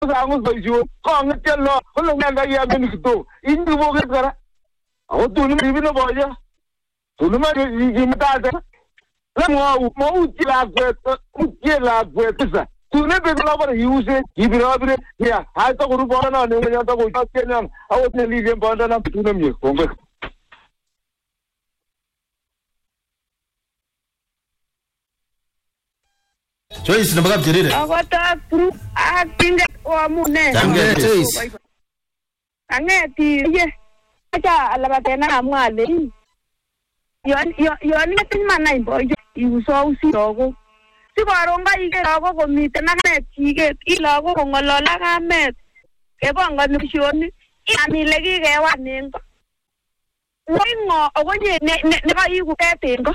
Sangus Bajo, Kong Tello, Holanga Yaminito, in the Vogara. Oh, to me, even a boy. To the matter, you made that. To never lover use it, give it over it. Yeah, I thought we were on the I was leaving Bondana to them. Choice na bagap jirire. Agota group acting or mune. Choice. Angeti ye. Acha alabatena amwale. Yon tin mana boy you so si logo. Si baronga ige logo ko mitena na chige ilogo ko ngolola kamet. Ke bonga nishoni. Ani legi ke waningo. Wingo ogonye ne ka igu ketengo.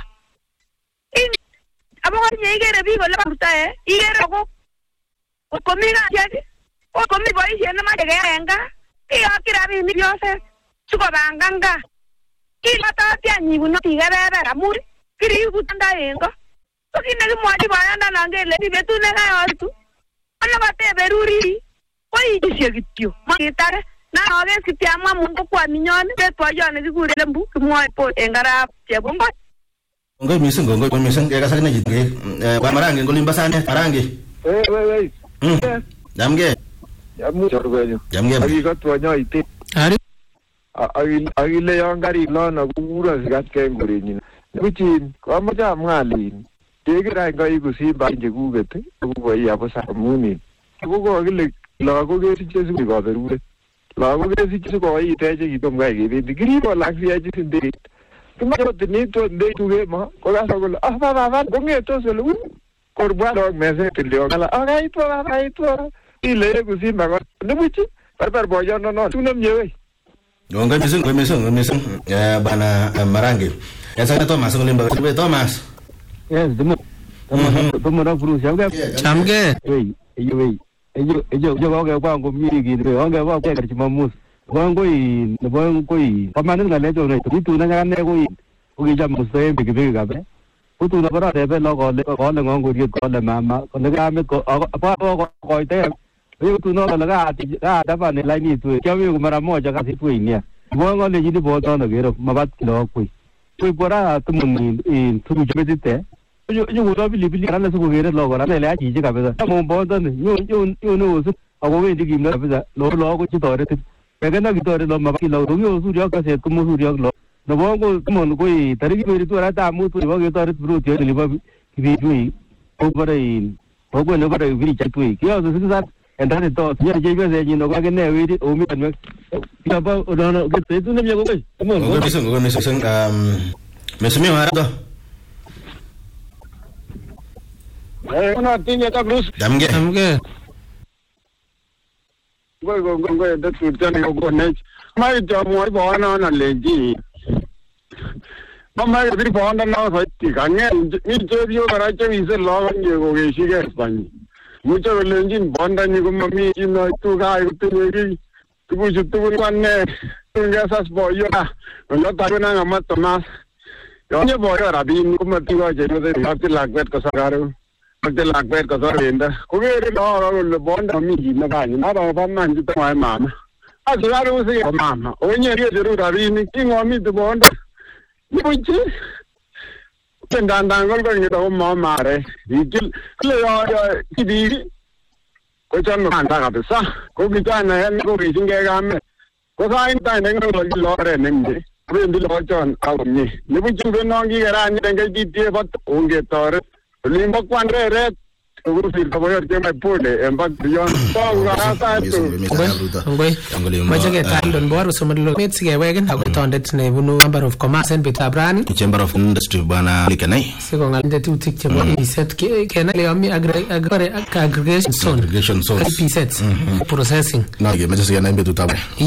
Abo nyigere bigo la putae igere ko komiga yake o komi boy yena ma yenga iyo kirabi mi yose suko banganga ila ta tia nyibu no tigere amuri kiri kutanda yenga to kinegi mwadi bayanda nangele ni betune ga yotu ana bate beruri ko yishe gityo makitare na oge kitiamwa mungu kwa minyoni betwa yone digure lembu kimwa po engara chebongo Ngoi mising kaya kasakna jitge ba marangi ngolimba sane marangi Wait. Jamge Jamu chorwenyo. Jamge Agi katwa nyo ite. Ari Agi le yongari lona kura sigat kengurinyi. Kuchin kwa maja mngalin. Tegira ngai kusimba nje kugete. Kugo yapo sa muni. Kugo agile lago ge siche su ko berure. Lago ge siche ko ite je kitom gai ge digri ko laksi aje sinde. Kemarin ni tu day tu ke mah, kalau asal apa gonge tu selalu korban orang mesej terlihat kalau apa itu, ini kusi bagai ni buci, per boyan no tu nam je. Gonge misung, bana marangi. Saya Thomas ngolimba, Thomas. Yes, demo orang perlu siapa? Jamge. Ejo kau kau miri gitu, orang kau kerja cuma mus. Koi pamanin ga lejo ne tu na ne koi jam musse big ga be tu na bara de lo ko le ngong ko le mama ko le ga me ko apa ko te tu no la ga da ba ne lai ni tu kya mi ko mara mo ja ga si tu ni mo ngo le ji ni bo to no ge ro ma ba lo koi pora tu mun in tu je be te yo do bili ran su ko ge lo ko ra ne la ji ji ga be mo bo to ni yo no su a ko ve ji gi na be lo ko ji to re Pegana gitu ada lomba kilo, rungi usuri aku set kamu usuri aku lo. Nabo aku kamu koi tadi kita itu ada tamu tu, ibu kita ada perlu tiada liba video, operai, operai operai video cakui. Kaya sesuatu entah itu, dia jaga saya ni, nak kena video, umi kan, kita apa, orang kita itu ni jaga koi. Gue misung, mesumi mana tu? Mana tinggal tak terus? Jamge. Gue dah sudah ni aku naik. Mai jamu ay bawa na leji. Mai jadi bawa na saya kan ni jadi orang macam ini lawan je kau kesi ke Spanyol. Muncul leji bawa ni kau mami ini tu kaya itu lagi. Tu mana? Tu biasa boyo lah. Kalau tak guna amat Thomas. Yang ni boyo rabi ni kau mati kau jadi mesti lakukan kesalahan. Mesti lakukan kesalahan dah. Kau ni orang bawa mami ini kan. Nada apa mana kita main mama. Asalnya sih mama. Orangnya dia jadi rabi ni kau mami tu bawa. Ni puji. Tendang-tendang kalau kita mama re. Ikil kalau kiri. Kau jangan mandang apa sah. Kau kita ni kau rising kaya kami. Kau sain tak nengang lagi lor ni. Kau ini lor jangan awam ni. Ni puji benangi kerana dengan kita buat ongge tor. Limbak pandai red. Guru sih kau bayar cuma pule. Empat bion. Tahu rasa itu. Macam kita don baru semua met sih wagen. Aku tondet ni bunu Chamber of Commerce and Petabran. Chamber of Industry bana likanai. Sekarang ada tu tik cuma set kena leami aggregation zone. Processing. Nah, macam sekian yang betul tahu.